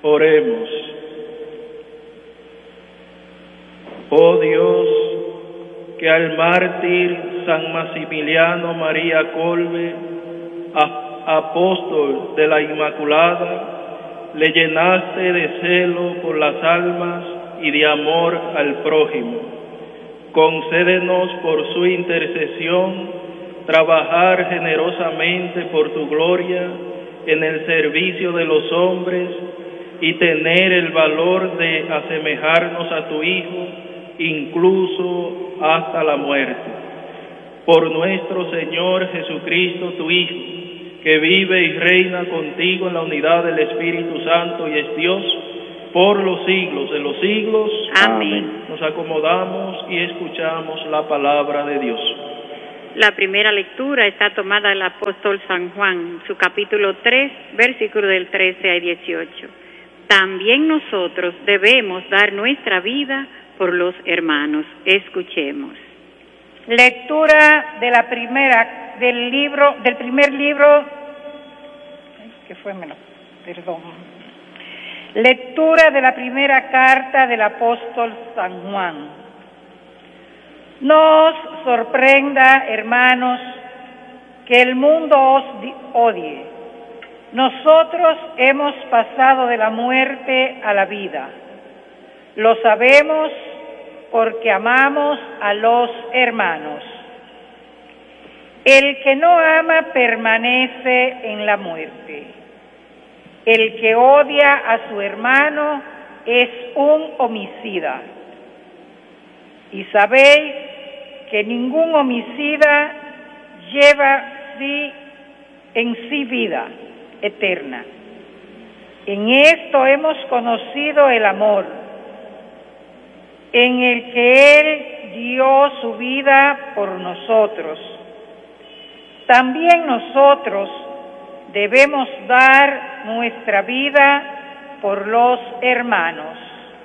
Oremos. Oh Dios, que al mártir San Maximiliano María Kolbe, apóstol de la Inmaculada, le llenaste de celo por las almas y de amor al prójimo. Concédenos por su intercesión trabajar generosamente por tu gloria en el servicio de los hombres y tener el valor de asemejarnos a tu Hijo, incluso hasta la muerte. Por nuestro Señor Jesucristo, tu Hijo, que vive y reina contigo en la unidad del Espíritu Santo y es Dios, por los siglos de los siglos. Amén. Nos acomodamos y escuchamos la palabra de Dios. La primera lectura está tomada del apóstol San Juan, su capítulo 3, versículo del 13 al 18. También nosotros debemos dar nuestra vida por los hermanos. Escuchemos. Lectura de del primer libro. Lectura de la primera carta del apóstol San Juan. No os sorprenda, hermanos, que el mundo os odie. Nosotros hemos pasado de la muerte a la vida. Lo sabemos porque amamos a los hermanos. El que no ama permanece en la muerte. El que odia a su hermano es un homicida. Y sabéis que ningún homicida lleva en sí vida eterna. En esto hemos conocido el amor, en el que Él dio su vida por nosotros. También nosotros debemos dar nuestra vida por los hermanos.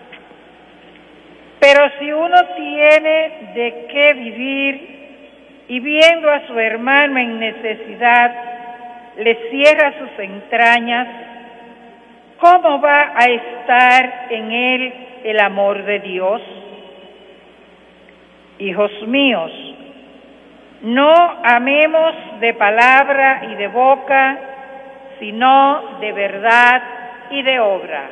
Pero si uno tiene de qué vivir y viendo a su hermano en necesidad, le cierra sus entrañas, ¿cómo va a estar en él el amor de Dios? Hijos míos, no amemos de palabra y de boca, sino de verdad y de obra.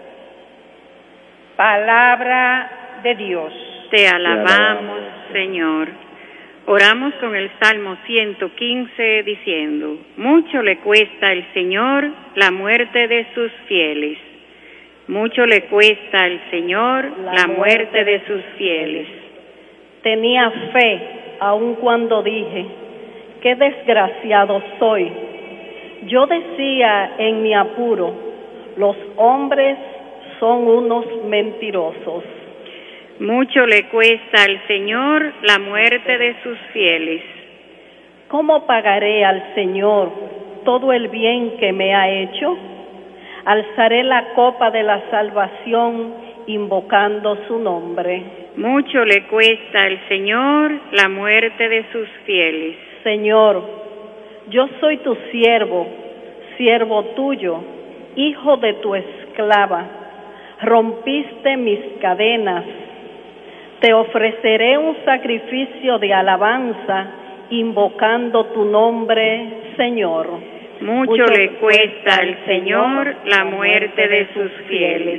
Palabra de Dios. Te alabamos, Señor. Oramos con el Salmo 115 diciendo: mucho le cuesta al Señor la muerte de sus fieles. Mucho le cuesta al Señor la muerte de sus fieles. Tenía fe aun cuando dije: qué desgraciado soy. Yo decía en mi apuro: los hombres son unos mentirosos. Mucho le cuesta al Señor la muerte de sus fieles. ¿Cómo pagaré al Señor todo el bien que me ha hecho? Alzaré la copa de la salvación invocando su nombre. Mucho le cuesta al Señor la muerte de sus fieles. Señor, yo soy tu siervo, siervo tuyo, hijo de tu esclava. Rompiste mis cadenas. Te ofreceré un sacrificio de alabanza, invocando tu nombre, Señor. Mucho le cuesta al Señor la muerte de sus fieles.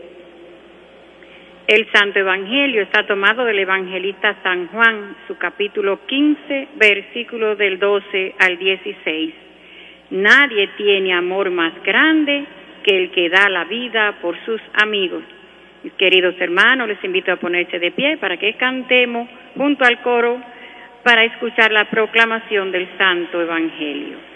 El Santo Evangelio está tomado del Evangelista San Juan, su capítulo 15, versículos del 12 al 16. Nadie tiene amor más grande que el que da la vida por sus amigos. Mis queridos hermanos, les invito a ponerse de pie para que cantemos junto al coro para escuchar la proclamación del Santo Evangelio.